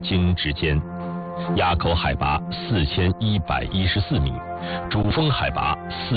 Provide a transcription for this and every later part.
金之间，垭口海拔4114米，主峰海拔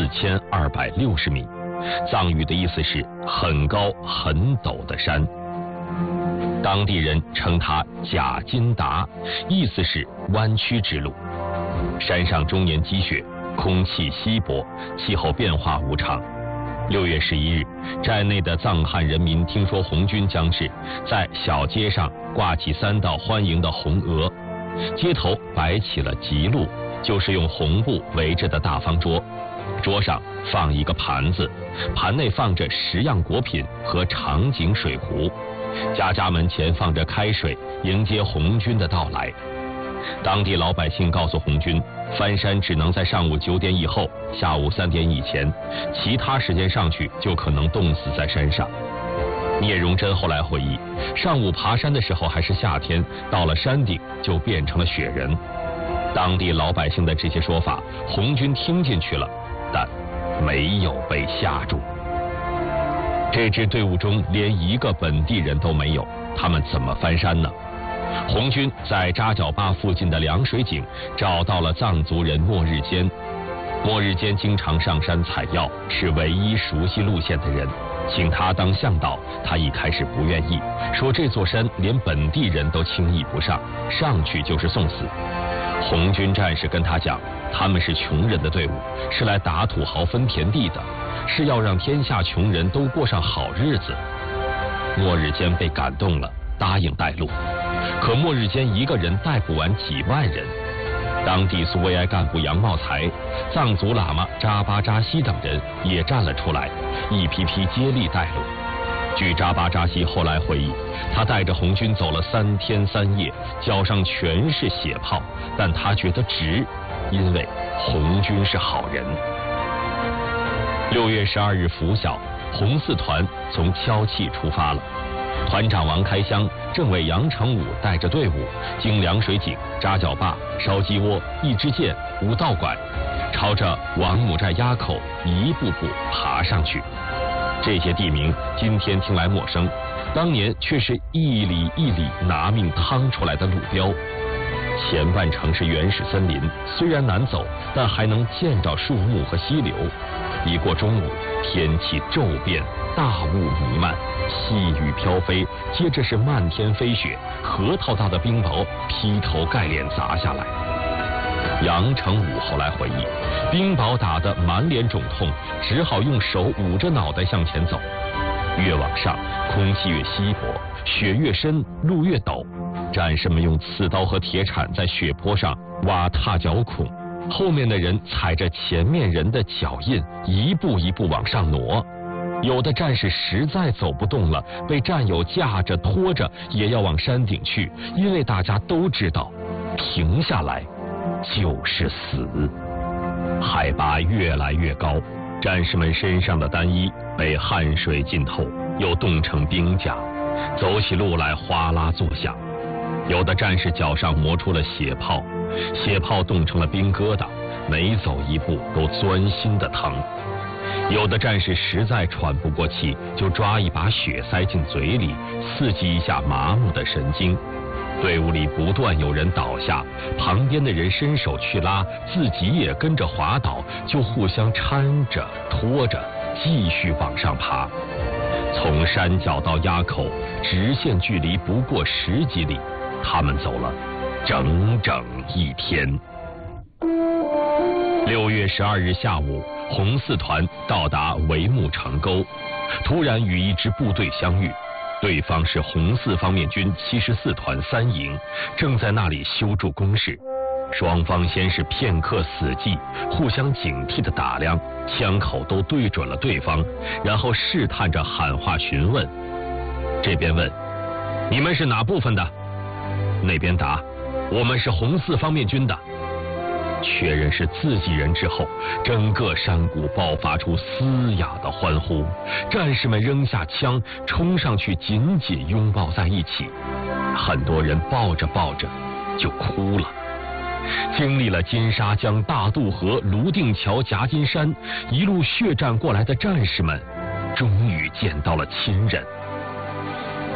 4260米。藏语的意思是很高很陡的山。当地人称它假金达，意思是弯曲之路。山上终年积雪，空气稀薄，气候变化无常。6月11日，寨内的藏汉人民听说红军将至，在小街上挂起3道欢迎的红额，街头摆起了吉路，就是用红布围着的大方桌，桌上放一个盘子，盘内放着10样果品和长颈水壶，家家门前放着开水，迎接红军的到来。当地老百姓告诉红军，翻山只能在上午9点以后，下午3点以前，其他时间上去就可能冻死在山上。聂荣臻后来回忆，上午爬山的时候还是夏天，到了山顶就变成了雪人。当地老百姓的这些说法，红军听进去了，但没有被吓住。这支队伍中连一个本地人都没有，他们怎么翻山呢？红军在扎脚坝附近的凉水井找到了藏族人莫日坚。莫日坚经常上山采药，是唯一熟悉路线的人，请他当向导，他一开始不愿意，说这座山连本地人都轻易不上，上去就是送死。红军战士跟他讲，他们是穷人的队伍，是来打土豪分田地的，是要让天下穷人都过上好日子。莫日坚被感动了，答应带路。可莫日坚一个人带不完几万人。当地苏维埃干部杨茂才、藏族喇嘛扎巴扎西等人也站了出来，一批批接力带路。据扎巴扎西后来回忆，他带着红军走了3天3夜，脚上全是血泡，但他觉得值，因为红军是好人。6月12日拂晓，红四团从敲器出发了。团长王开湘、政委杨成武带着队伍，经凉水井、扎脚坝、烧鸡窝、一支箭、五道馆，朝着王母寨垭口一步步爬上去。这些地名今天听来陌生，当年却是一里一里拿命趟出来的路标。前半程是原始森林，虽然难走，但还能见着树木和溪流。一过中午，天气骤变，大雾弥漫，细雨飘飞，接着是漫天飞雪，核桃大的冰雹劈头盖脸砸下来。杨成武后来回忆，冰雹打得满脸肿痛，只好用手捂着脑袋向前走。越往上，空气越稀薄，雪越深，路越陡。战士们用刺刀和铁铲在雪坡上挖踏脚孔，后面的人踩着前面人的脚印，一步一步往上挪。有的战士实在走不动了，被战友架着拖着也要往山顶去，因为大家都知道，停下来就是死。海拔越来越高，战士们身上的单衣被汗水浸透，又冻成冰甲，走起路来哗啦作响。有的战士脚上磨出了血泡，血泡冻成了冰疙瘩，每走一步都钻心的疼。有的战士实在喘不过气，就抓一把雪塞进嘴里，刺激一下麻木的神经。队伍里不断有人倒下，旁边的人伸手去拉，自己也跟着滑倒，就互相搀着拖着继续往上爬。从山脚到垭口，直线距离不过10几里，他们走了整整1天。6月12日下午，红四团到达帷幕城沟，突然与一支部队相遇，对方是红四方面军74团3营，正在那里修筑工事。双方先是片刻死寂，互相警惕的打量，枪口都对准了对方，然后试探着喊话询问。这边问：你们是哪部分的？那边答：我们是红四方面军的。确认是自己人之后，整个山谷爆发出嘶哑的欢呼，战士们扔下枪，冲上去紧紧拥抱在一起，很多人抱着抱着就哭了。经历了金沙江、大渡河、泸定桥、夹金山，一路血战过来的战士们，终于见到了亲人。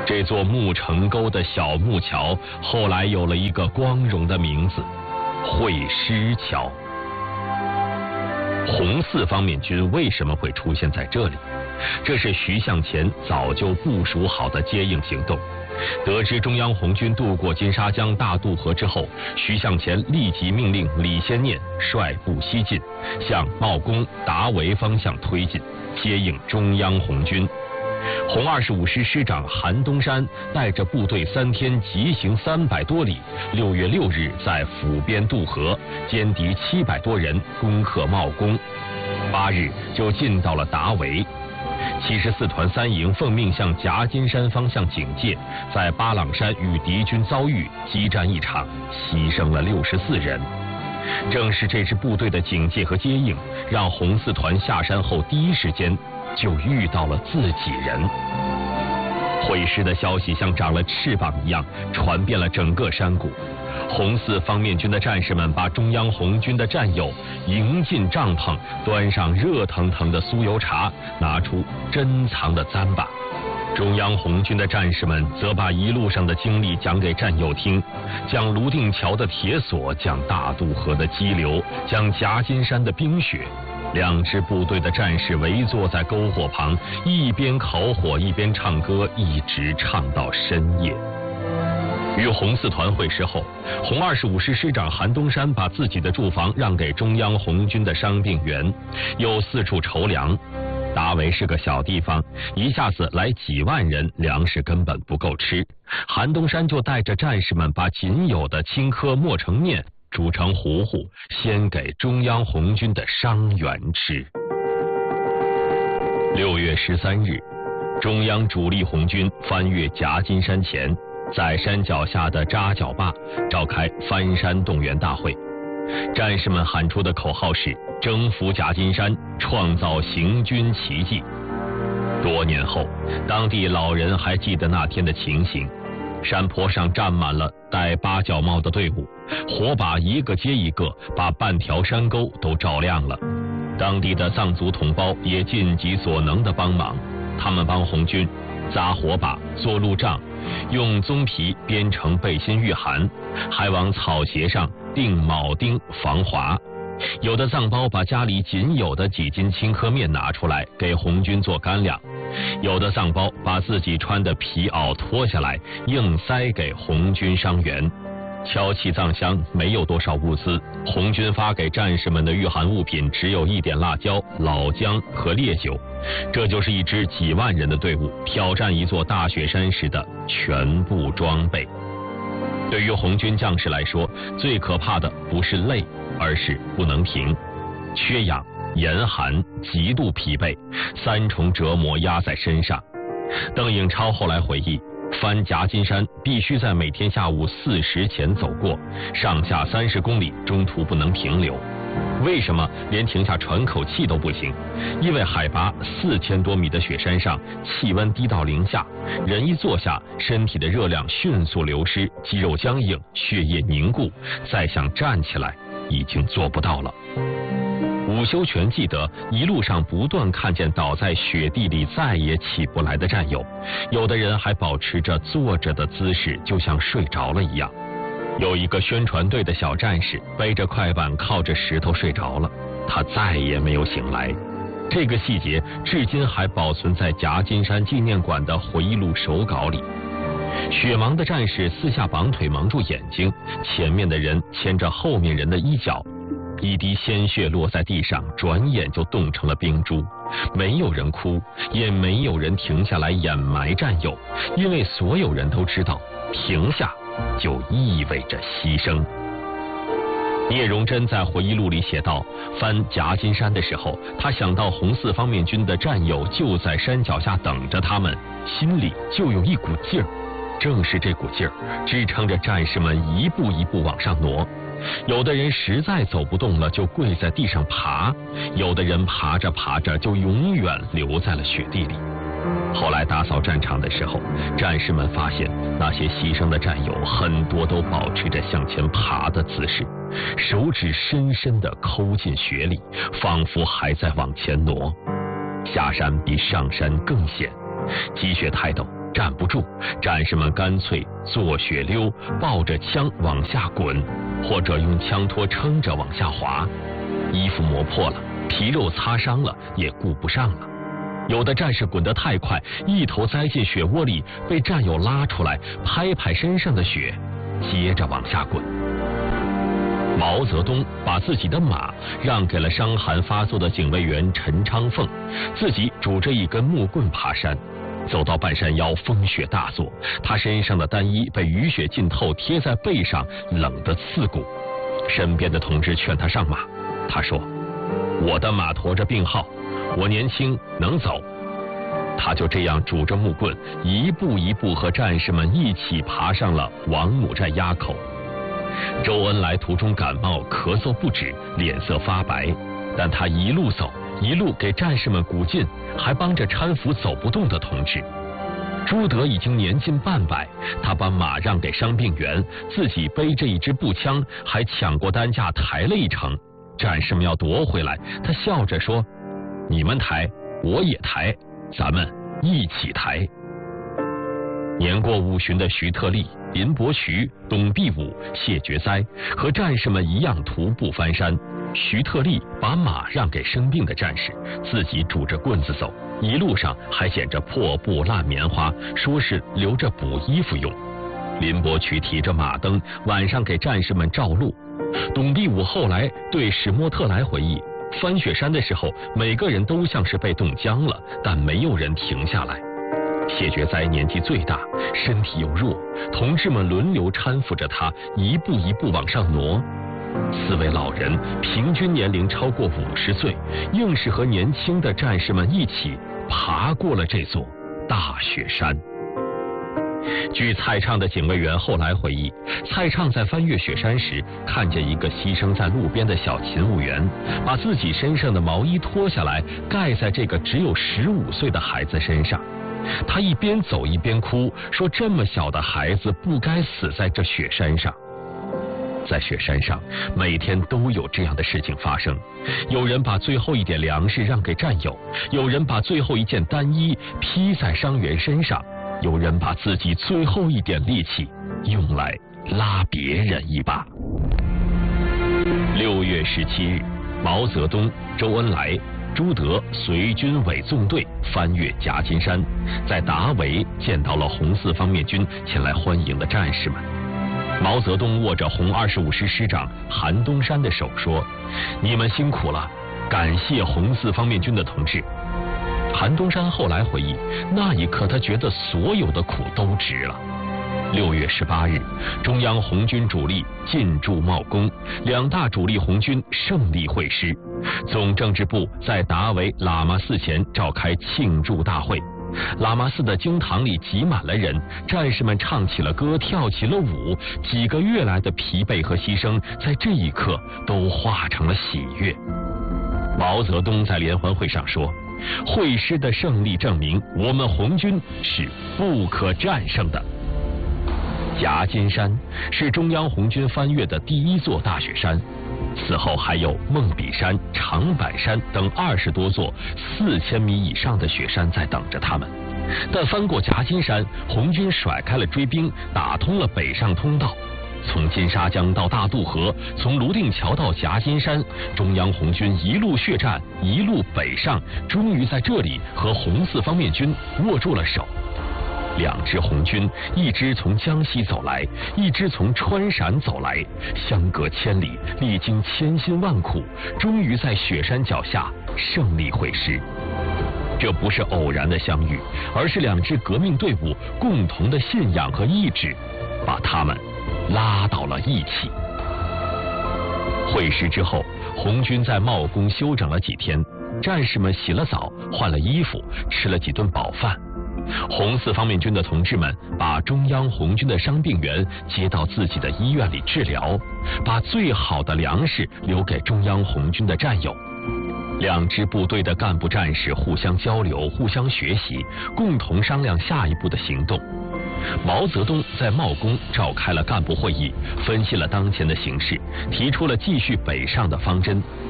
这座木城沟的小木桥后来有了一个光荣的名字——会师桥。红四方面军为什么会出现在这里？这是徐向前早就部署好的接应行动。得知中央红军渡过金沙江大渡河之后，徐向前立即命令李先念率部西进，向茂公、达维方向推进，接应中央红军。红25师师长韩东山带着部队3天急行300多里，6月6日在府边渡河，歼敌700多人，攻克茂公。8日就进到了达维。74团3营奉命向夹金山方向警戒，在巴朗山与敌军遭遇，激战一场，牺牲了64人。正是这支部队的警戒和接应，让红四团下山后第一时间就遇到了自己人。会师的消息像长了翅膀一样传遍了整个山谷。红四方面军的战士们把中央红军的战友迎进帐篷，端上热腾腾的酥油茶，拿出珍藏的簪把。中央红军的战士们则把一路上的经历讲给战友听，讲泸定桥的铁索，讲大渡河的激流，讲夹金山的冰雪。2支部队的战士围坐在篝火旁，一边烤火一边唱歌，一直唱到深夜。与红四团会师后，红25师师长韩东山把自己的住房让给中央红军的伤病员，又四处筹粮。达维是个小地方，一下子来几万人，粮食根本不够吃。韩东山就带着战士们把仅有的青稞磨成面，煮成糊糊，先给中央红军的伤员吃。6月13日，中央主力红军翻越夹金山前，在山脚下的扎脚坝召开翻山动员大会。战士们喊出的口号是征服夹金山，创造行军奇迹。多年后，当地老人还记得那天的情形。山坡上站满了戴八角帽的队伍，火把一个接一个，把半条山沟都照亮了。当地的藏族同胞也尽己所能的帮忙，他们帮红军扎火把、做路障，用棕皮编成背心御寒，还往草鞋上钉铆钉防滑。有的藏胞把家里仅有的几斤青稞面拿出来给红军做干粮，有的藏胞把自己穿的皮袄脱下来硬塞给红军伤员。敲弃藏箱没有多少物资，红军发给战士们的御寒物品只有一点辣椒、老姜和烈酒。这就是一支几万人的队伍挑战一座大雪山时的全部装备。对于红军将士来说，最可怕的不是累，而是不能停。缺氧、严寒、极度疲惫，3重折磨压在身上。邓颖超后来回忆，翻夹金山必须在每天下午4时前走过，上下30公里，中途不能停留。为什么连停下喘口气都不行？因为海拔4000多米的雪山上，气温低到0下，人一坐下，身体的热量迅速流失，肌肉僵硬，血液凝固，再想站起来已经做不到了。伍修全记得一路上不断看见倒在雪地里再也起不来的战友，有的人还保持着坐着的姿势，就像睡着了一样。有一个宣传队的小战士背着快板靠着石头睡着了，他再也没有醒来。这个细节至今还保存在夹金山纪念馆的回忆录手稿里。雪盲的战士四下绑腿蒙住眼睛，前面的人牵着后面人的衣角，一滴鲜血落在地上，转眼就冻成了冰珠。没有人哭，也没有人停下来掩埋战友，因为所有人都知道，停下就意味着牺牲。聂荣臻在回忆录里写道，翻夹金山的时候，他想到红四方面军的战友就在山脚下等着他们，心里就有一股劲儿。正是这股劲儿支撑着战士们一步一步往上挪。有的人实在走不动了，就跪在地上爬；有的人爬着爬着就永远留在了雪地里。后来打扫战场的时候，战士们发现那些牺牲的战友很多都保持着向前爬的姿势，手指深深地抠进雪里，仿佛还在往前挪。下山比上山更险，积雪太陡， 站不住，战士们干脆坐雪溜，抱着枪往下滚，或者用枪托撑着往下滑。衣服磨破了，皮肉擦伤了，也顾不上了。有的战士滚得太快，一头栽进雪窝里，被战友拉出来，拍拍身上的雪，接着往下滚。毛泽东把自己的马让给了伤寒发作的警卫员陈昌凤，自己拄着一根木棍爬山。走到半山腰，风雪大作，他身上的单衣被雨雪浸透，贴在背上，冷得刺骨。身边的同志劝他上马，他说：“我的马驮着病号，我年轻能走。”他就这样拄着木棍，一步一步和战士们一起爬上了王母寨垭口。周恩来途中感冒，咳嗽不止，脸色发白，但他一路走，一路给战士们鼓劲，还帮着搀扶走不动的同志。朱德已经年近半百，他把马让给伤病员，自己背着一支步枪，还抢过担架抬了一程。战士们要夺回来，他笑着说：“你们抬，我也抬，咱们一起抬。”年过50旬的徐特立、林伯渠、董必武、谢觉哉和战士们一样徒步翻山。徐特立把马让给生病的战士，自己拄着棍子走，一路上还捡着破布烂棉花，说是留着补衣服用。林伯渠提着马灯，晚上给战士们照路。董必武后来对史莫特莱回忆，翻雪山的时候，每个人都像是被冻僵了，但没有人停下来。谢觉哉年纪最大，身体又弱，同志们轮流搀扶着他，一步一步往上挪。4位老人平均年龄超过50岁，硬是和年轻的战士们一起爬过了这座大雪山。据蔡畅的警卫员后来回忆，蔡畅在翻越雪山时，看见一个牺牲在路边的小勤务员，把自己身上的毛衣脱下来，盖在这个只有15岁的孩子身上。他一边走一边哭，说这么小的孩子不该死在这雪山上。在雪山上，每天都有这样的事情发生。有人把最后一点粮食让给战友，有人把最后一件单衣披在伤员身上，有人把自己最后一点力气用来拉别人一把。6月17日，毛泽东、周恩来、朱德随军委纵队翻越夹金山，在达维见到了红四方面军前来欢迎的战士们。毛泽东握着红25师师长韩东山的手说：“你们辛苦了，感谢红四方面军的同志。”韩东山后来回忆，那一刻他觉得所有的苦都值了。6月18日，中央红军主力进驻茂功，2大主力红军胜利会师。总政治部在达维喇嘛寺前召开庆祝大会，喇嘛寺的经堂里挤满了人，战士们唱起了歌，跳起了舞，几个月来的疲惫和牺牲，在这一刻都化成了喜悦。毛泽东在联欢会上说：“会师的胜利证明，我们红军是不可战胜的。”夹金山是中央红军翻越的第1座大雪山，此后还有梦比山、长坂山等20多座4000米以上的雪山在等着他们。但翻过夹金山，红军甩开了追兵，打通了北上通道。从金沙江到大渡河，从泸定桥到夹金山，中央红军一路血战，一路北上，终于在这里和红四方面军握住了手。2支红军，一支从江西走来，一支从川陕走来，相隔千里，历经千辛万苦，终于在雪山脚下胜利会师。这不是偶然的相遇，而是2支革命队伍共同的信仰和意志，把他们拉到了一起。会师之后，红军在茂功休整了几天，战士们洗了澡，换了衣服，吃了几顿饱饭。红四方面军的同志们把中央红军的伤病员接到自己的医院里治疗，把最好的粮食留给中央红军的战友。2支部队的干部战士互相交流，互相学习，共同商量下一步的行动。毛泽东在茂功召开了干部会议，分析了当前的形势，提出了继续北上的方针。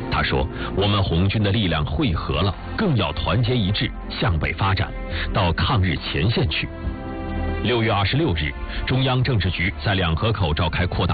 他说：“我们红军的力量汇合了，更要团结一致，向北发展，到抗日前线去。”6月26日，中央政治局在两河口召开扩大